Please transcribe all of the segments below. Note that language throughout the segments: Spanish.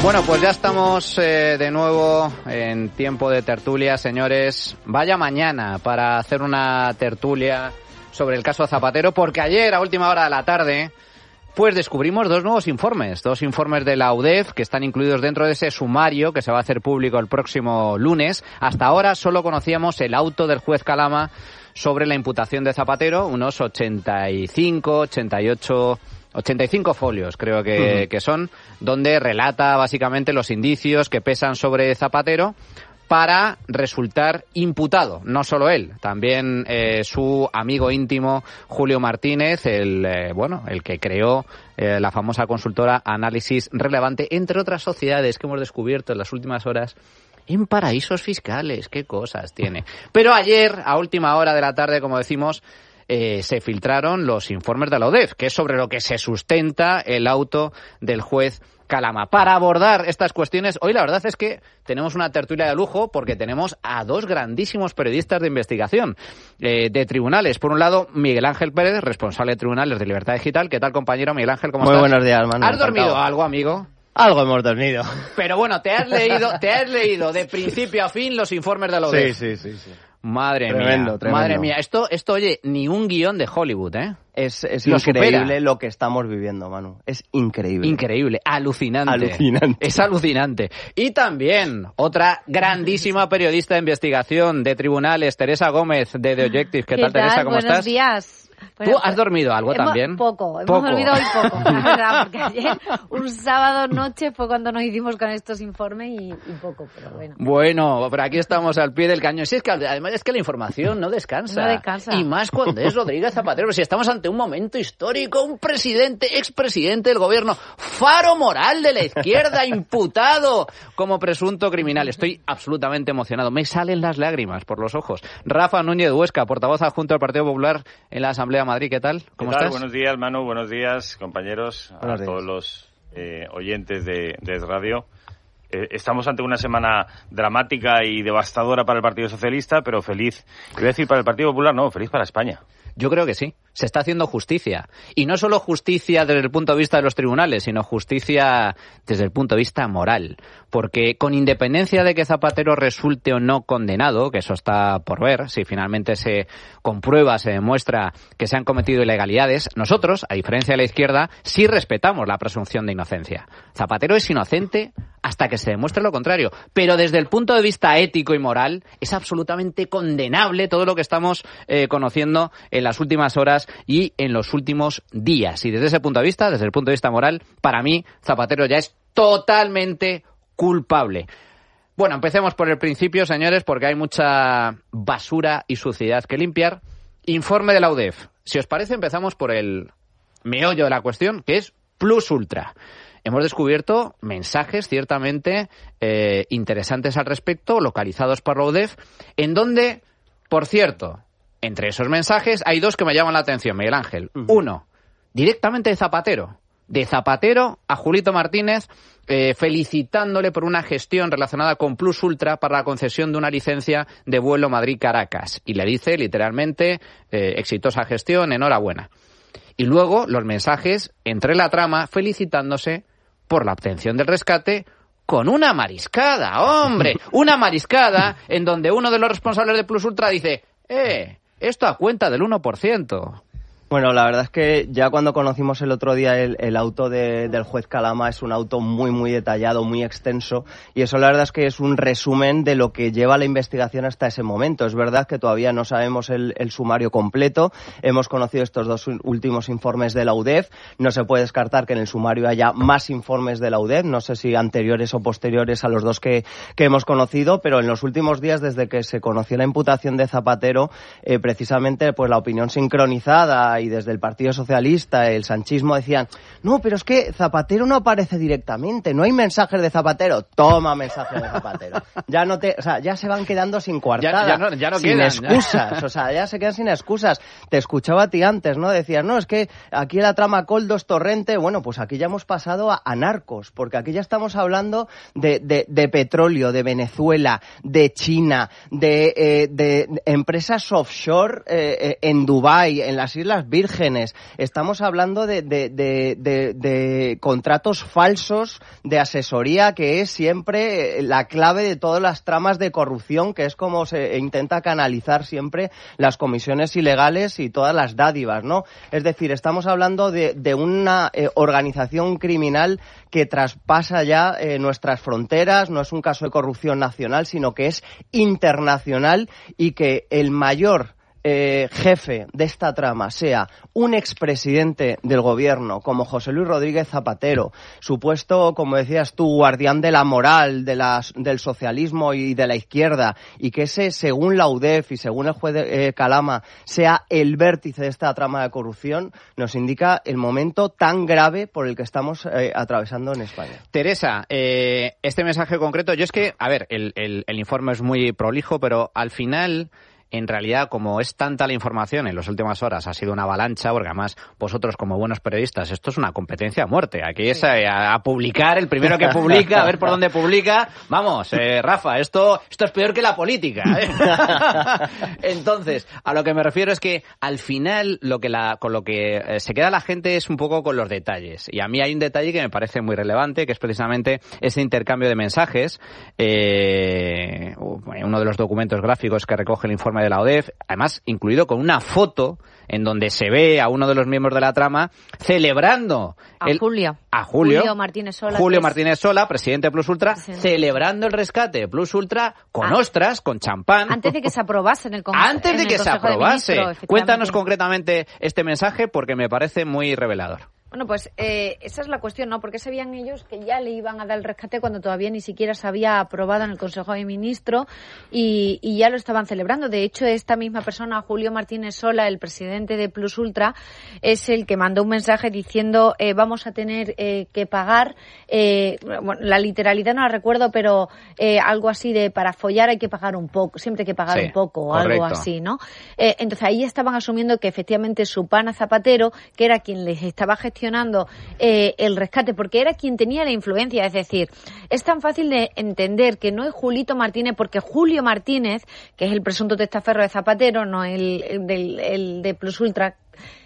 Bueno, pues ya estamos de nuevo en tiempo de tertulia, señores. Vaya mañana para hacer una tertulia sobre el caso Zapatero, porque ayer a última hora de la tarde pues descubrimos dos informes de la UDEF que están incluidos dentro de ese sumario que se va a hacer público el próximo lunes. Hasta ahora solo conocíamos el auto del juez Calama sobre la imputación de Zapatero, unos 85 folios creo que son, donde relata básicamente los indicios que pesan sobre Zapatero para resultar imputado. No solo él, también su amigo íntimo Julio Martínez, el que creó la famosa consultora Análisis Relevante, entre otras sociedades que hemos descubierto en las últimas horas en paraísos fiscales. Qué cosas tiene. Pero ayer, a última hora de la tarde, como decimos, se filtraron los informes de la UDEF, que es sobre lo que se sustenta el auto del juez Calama. Para abordar estas cuestiones, hoy la verdad es que tenemos una tertulia de lujo porque tenemos a dos grandísimos periodistas de investigación de tribunales. Por un lado, Miguel Ángel Pérez, responsable de Tribunales de Libertad Digital. ¿Qué tal, compañero? Miguel Ángel, ¿cómo estás? Muy buenos días, Manu. ¿Has dormido algo, amigo? Algo hemos dormido. Pero bueno, te has leído de principio a fin los informes de la UDEF. Sí. Madre Tremendo. Mía. Esto, oye, ni un guión de Hollywood, ¿eh? Es increíble lo que estamos viviendo, Manu. Es increíble. Increíble, alucinante. Es alucinante. Y también otra grandísima periodista de investigación de tribunales, Teresa Gómez, de The Objective. ¿Qué tal, Teresa? ¿Cómo estás? Buenos días. Bueno, ¿tú has dormido algo también? Hemos dormido hoy poco, la verdad, porque ayer, un sábado noche, fue cuando nos hicimos con estos informes y poco, pero bueno. Bueno, pero aquí estamos al pie del cañón. Sí, es que además es que la información no descansa. No descansa. Y más cuando es Rodríguez Zapatero. Si estamos ante un momento histórico, un expresidente del gobierno, faro moral de la izquierda, imputado como presunto criminal. Estoy absolutamente emocionado. Me salen las lágrimas por los ojos. Rafa Núñez Huesca, portavoz adjunto del Partido Popular en la Asamblea de Madrid. ¿Qué tal? ¿Cómo estás? Buenos días, Manu. Buenos días, compañeros. Buenos días. Todos los oyentes de Radio. Estamos ante una semana dramática y devastadora para el Partido Socialista, pero feliz. Quiero decir, para el Partido Popular, no, feliz para España. Yo creo que sí. Se está haciendo justicia. Y no solo justicia desde el punto de vista de los tribunales, sino justicia desde el punto de vista moral. Porque con independencia de que Zapatero resulte o no condenado, que eso está por ver, si finalmente se comprueba, se demuestra que se han cometido ilegalidades, nosotros, a diferencia de la izquierda, sí respetamos la presunción de inocencia. Zapatero es inocente hasta que se demuestre lo contrario. Pero desde el punto de vista ético y moral, es absolutamente condenable todo lo que estamos conociendo en las últimas horas y en los últimos días. Y desde ese punto de vista, desde el punto de vista moral, para mí, Zapatero ya es totalmente culpable. Bueno, empecemos por el principio, señores, porque hay mucha basura y suciedad que limpiar. Informe de la UDEF. Si os parece, empezamos por el meollo de la cuestión, que es Plus Ultra. Hemos descubierto mensajes ciertamente interesantes al respecto, localizados por la UDEF, en donde, por cierto, entre esos mensajes hay dos que me llaman la atención, Miguel Ángel. Uno, directamente de Zapatero. De Zapatero a Julito Martínez, felicitándole por una gestión relacionada con Plus Ultra para la concesión de una licencia de vuelo Madrid-Caracas. Y le dice literalmente, exitosa gestión, enhorabuena. Y luego los mensajes entre la trama felicitándose por la obtención del rescate con una mariscada, ¡hombre! Una mariscada en donde uno de los responsables de Plus Ultra dice, esto a cuenta del 1%. Bueno, la verdad es que ya cuando conocimos el otro día el auto del juez Calama, es un auto muy, muy detallado, muy extenso, y eso la verdad es que es un resumen de lo que lleva la investigación hasta ese momento. Es verdad que todavía no sabemos el sumario completo, hemos conocido estos dos últimos informes de la UDEF, no se puede descartar que en el sumario haya más informes de la UDEF, no sé si anteriores o posteriores a los dos que hemos conocido, pero en los últimos días, desde que se conoció la imputación de Zapatero, precisamente pues la opinión sincronizada y desde el Partido Socialista, el sanchismo, decían, no, pero es que Zapatero no aparece directamente, no hay mensajes de Zapatero. Toma mensajes de Zapatero. Ya se van quedando sin coartada, ya no sin quedan, excusas, ya se quedan sin excusas. Te escuchaba a ti antes, ¿no? Decías, no, es que aquí la trama Koldos, Torrente, bueno, pues aquí ya hemos pasado a narcos, porque aquí ya estamos hablando de petróleo, de Venezuela, de China, de empresas offshore en Dubái, en las Islas vírgenes. Estamos hablando de contratos falsos de asesoría, que es siempre la clave de todas las tramas de corrupción, que es como se intenta canalizar siempre las comisiones ilegales y todas las dádivas, ¿no? Es decir, estamos hablando de una organización criminal que traspasa ya nuestras fronteras. No es un caso de corrupción nacional, sino que es internacional, y que el mayor jefe de esta trama sea un expresidente del gobierno como José Luis Rodríguez Zapatero, supuesto, como decías tú, guardián de la moral del socialismo y de la izquierda, y que ese, según la UDEF y según el juez Calama, sea el vértice de esta trama de corrupción, nos indica el momento tan grave por el que estamos atravesando en España. Teresa, este mensaje concreto, yo es que, a ver, el informe es muy prolijo, pero al final, en realidad, como es tanta la información en las últimas horas, ha sido una avalancha, porque además vosotros, como buenos periodistas, esto es una competencia a muerte. Aquí es a publicar, el primero que publica, a ver por dónde publica. Vamos, Rafa, esto es peor que la política, ¿eh? Entonces, a lo que me refiero es que al final con lo que se queda la gente es un poco con los detalles. Y a mí hay un detalle que me parece muy relevante, que es precisamente ese intercambio de mensajes. Uno de los documentos gráficos que recoge el informe de la ODEF, además incluido con una foto en donde se ve a uno de los miembros de la trama celebrando Julio Martínez Sola, presidente de Plus Ultra, celebrando el rescate de Plus Ultra con ostras, con champán. Antes de que se aprobase en el Consejo. Antes de que se aprobase. Cuéntanos concretamente este mensaje, porque me parece muy revelador. Bueno, pues esa es la cuestión, ¿no? Porque sabían ellos que ya le iban a dar el rescate cuando todavía ni siquiera se había aprobado en el Consejo de Ministros, y ya lo estaban celebrando. De hecho, esta misma persona, Julio Martínez Sola, el presidente de Plus Ultra, es el que mandó un mensaje diciendo vamos a tener que pagar, bueno, la literalidad no la recuerdo, pero algo así de para follar hay que pagar un poco, siempre hay que pagar un poco, o algo así, ¿no? Entonces ahí estaban asumiendo que efectivamente su pana Zapatero, que era quien les estaba gestionando el rescate, porque era quien tenía la influencia. Es decir, es tan fácil de entender que no es Julito Martínez, porque Julio Martínez, que es el presunto testaferro de Zapatero, no el de Plus Ultra,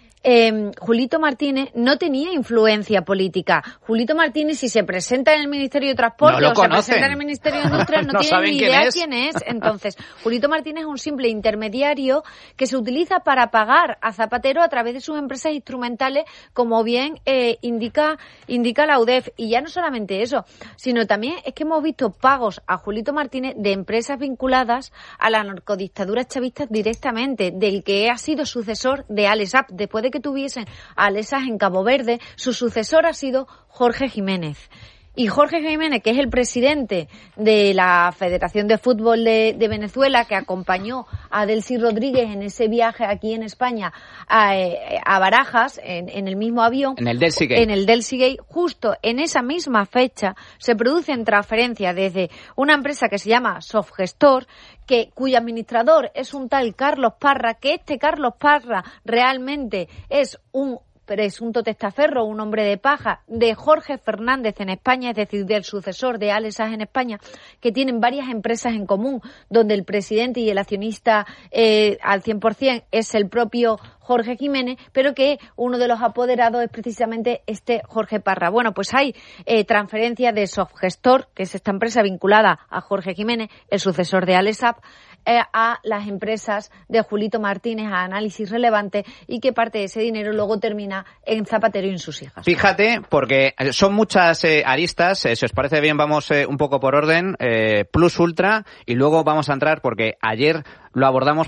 Julito Martínez no tenía influencia política. Julito Martínez, si se presenta en el Ministerio de Transporte o se presenta en el Ministerio de Industria, no tiene ni idea quién es. Entonces, Julito Martínez es un simple intermediario que se utiliza para pagar a Zapatero a través de sus empresas instrumentales, como bien indica la UDEF. Y ya no solamente eso, sino también es que hemos visto pagos a Julito Martínez de empresas vinculadas a la narcodictadura chavista directamente, del que ha sido sucesor de Alex Saab. Después de que tuviesen a Alex Saab en Cabo Verde, su sucesor ha sido Jorge Jiménez. Y Jorge Jiménez, que es el presidente de la Federación de Fútbol de Venezuela, que acompañó a Delcy Rodríguez en ese viaje aquí en España a Barajas, en el mismo avión. En el Delcy Gate. En el Delcy Gate, justo en esa misma fecha, se producen transferencias desde una empresa que se llama Softgestor, cuyo administrador es un tal Carlos Parra, que este Carlos Parra realmente es un presunto testaferro, un hombre de paja de Jorge Fernández en España, es decir, del sucesor de Alex Saab en España, que tienen varias empresas en común, donde el presidente y el accionista al 100% es el propio Jorge Jiménez, pero que uno de los apoderados es precisamente este Jorge Parra. Bueno, pues hay transferencia de Softgestor, que es esta empresa vinculada a Jorge Jiménez, el sucesor de Alex Saab, a las empresas de Julito Martínez, a Análisis Relevante, y que parte de ese dinero luego termina en Zapatero y en sus hijas. Fíjate, porque son muchas aristas. Si os parece bien, vamos un poco por orden. Plus Ultra, y luego vamos a entrar, porque ayer lo abordamos